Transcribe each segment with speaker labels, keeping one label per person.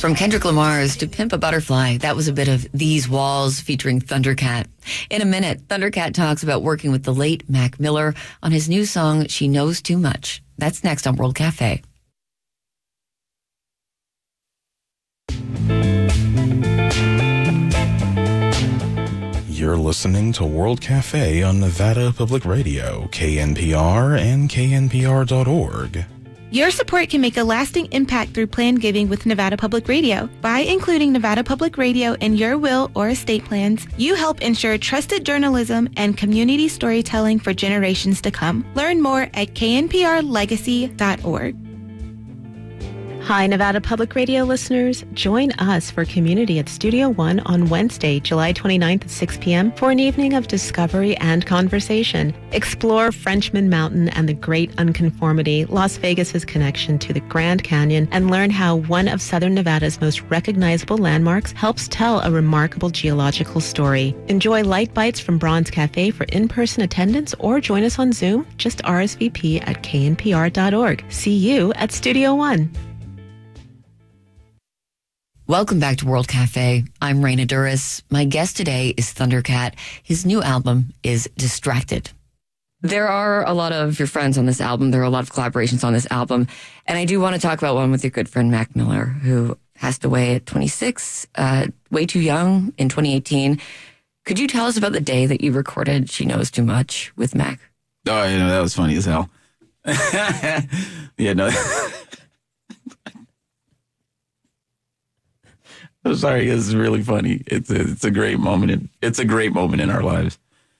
Speaker 1: From Kendrick Lamar's To Pimp a Butterfly, that was a bit of These Walls featuring Thundercat. In a minute, Thundercat talks about working with the late Mac Miller on his new song, She Knows Too Much. That's next on World Cafe.
Speaker 2: You're listening to World Cafe on Nevada Public Radio, KNPR and KNPR.org.
Speaker 3: Your support can make a lasting impact through plan giving with Nevada Public Radio. By including Nevada Public Radio in your will or estate plans, you help ensure trusted journalism and community storytelling for generations to come. Learn more at knprlegacy.org.
Speaker 4: Hi, Nevada Public Radio listeners. Join us for Community at Studio One on Wednesday, July 29th at 6 p.m. for an evening of discovery and conversation. Explore Frenchman Mountain and the Great Unconformity, Las Vegas's connection to the Grand Canyon, and learn how one of Southern Nevada's most recognizable landmarks helps tell a remarkable geological story. Enjoy light bites from Bronze Cafe for in-person attendance or join us on Zoom. Just RSVP at knpr.org. See you at Studio One.
Speaker 1: Welcome back to World Cafe. I'm Raina Duras. My guest today is Thundercat. His new album is Distracted. There are a lot of your friends on this album. There are a lot of collaborations on this album. And I do want to talk about one with your good friend Mac Miller, who passed away at 26, way too young in 2018. Could you tell us about the day that you recorded She Knows Too Much with Mac?
Speaker 5: Oh, that was funny as hell. Yeah, no. I'm sorry, it's really funny. It's a great moment. It's a great moment in our lives.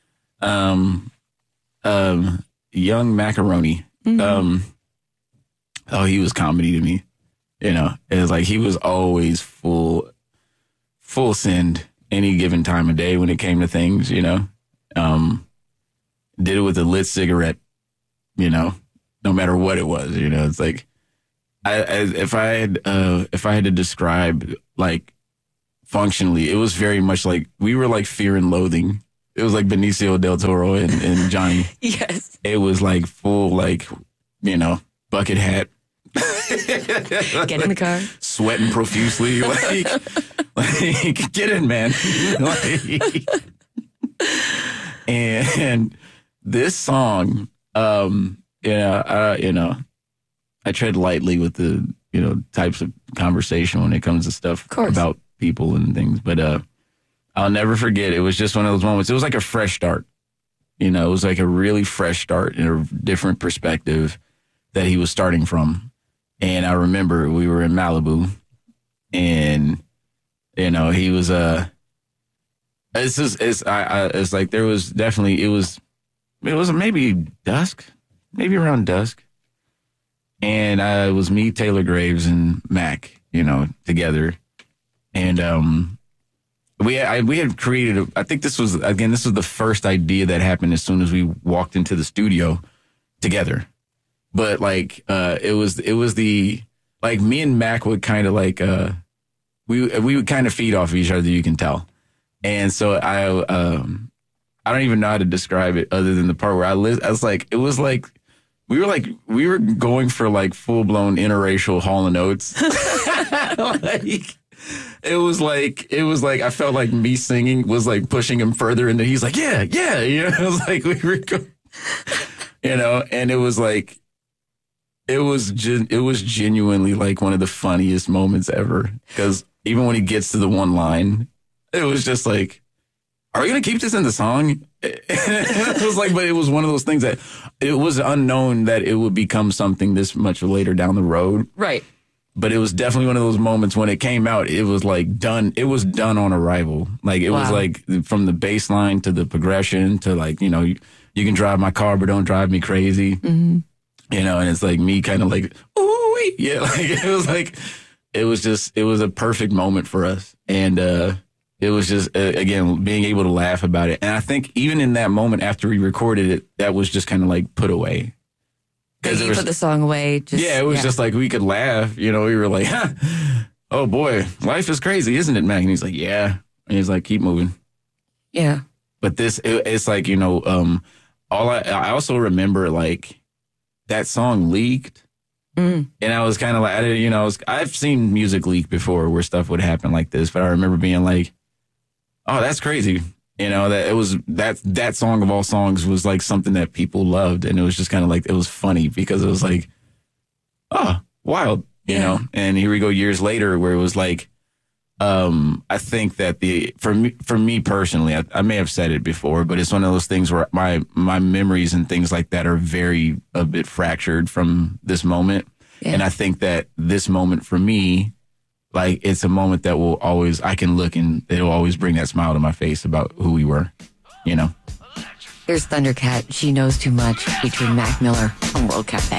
Speaker 5: Young Macaroni. Mm-hmm. He was comedy to me. You know, it was like he was always full send any given time of day when it came to things. You know, did it with a lit cigarette. You know, no matter what it was. You know, it's like. If I had to describe like functionally, it was very much like we were like Fear and Loathing. It was like Benicio del Toro and Johnny.
Speaker 1: Yes.
Speaker 5: It was like full, like, you know, bucket hat.
Speaker 1: Get in the car.
Speaker 5: Sweating profusely. Like get in, man. And this song, I tread lightly with the, types of conversation when it comes to stuff about people and things. But I'll never forget. It was just one of those moments. It was like a fresh start. It was like a really fresh start in a different perspective that he was starting from. And I remember we were in Malibu and, he was, it's like there was definitely, it was maybe around dusk. And it was me, Taylor Graves, and Mac, together. And we had created, I think this was the first idea that happened as soon as we walked into the studio together. But like, it was the, like me and Mac would kind of like, we would kind of feed off each other, you can tell. And so I don't even know how to describe it other than the part where I was like, it was like, we were going for like full blown interracial Hall & Oates. It was like I felt like me singing was like pushing him further, and then he's like, yeah. It was like we were, and it was like it was genuinely like one of the funniest moments ever, because even when he gets to the one line, it was just like, are we gonna keep this in the song? It was like, but it was one of those things that it was unknown that it would become something this much later down the road. Right. But it was definitely one of those moments when it came out, it was like done. It was done on arrival. Like it was like from the bass line to the progression to like, you can drive my car, but don't drive me crazy. Mm-hmm. And it's like me kind of like, ooh, yeah. Like it was a perfect moment for us. And, it was just, again, being able to laugh about it. And I think even in that moment after we recorded it, that was just kind of like put away.
Speaker 1: Because you put the song away.
Speaker 5: It was just like we could laugh. We were like, oh boy, life is crazy, isn't it, Mac? And he's like, yeah. And he's like, keep moving.
Speaker 1: Yeah.
Speaker 5: But it's like, I also remember like that song leaked. And I was kind of like, I've seen music leak before where stuff would happen like this, but I remember being like, oh, that's crazy. That it was that song of all songs was like something that people loved. And it was just kind of like, it was funny because it was like, oh, wild, you know? And here we go years later where it was like, I think that for me personally, I may have said it before, but it's one of those things where my memories and things like that are a bit fractured from this moment. Yeah. And I think that this moment for me, like, it's a moment that I can look and it'll always bring that smile to my face about who we were, Here's
Speaker 1: Thundercat, She Knows Too Much, featuring Mac Miller on World Cafe.